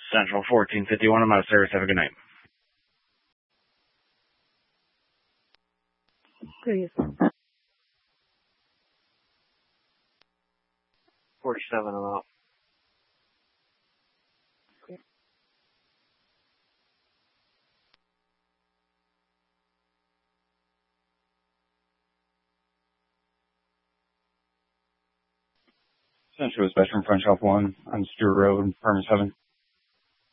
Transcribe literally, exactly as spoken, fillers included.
Central fourteen fifty-one. I'm out of service. Have a good night. Please. forty-seven, I'm out. Central West from French Off one on Stewart Road, Perma seven.